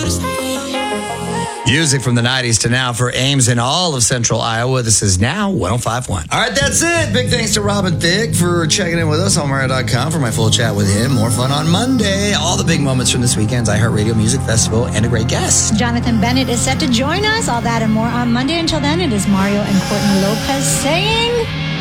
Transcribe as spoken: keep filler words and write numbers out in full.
Music from the nineties to now for Ames in all of Central Iowa. This is now one oh five point one. All right, that's it. Big thanks to Robin Thicke for checking in with us on Mario dot com for my full chat with him. More fun on Monday. All the big moments from this weekend's iHeartRadio Music Festival and a great guest. Jonathan Bennett is set to join us. All that and more on Monday. Until then, it is Mario and Courtney Lopez saying...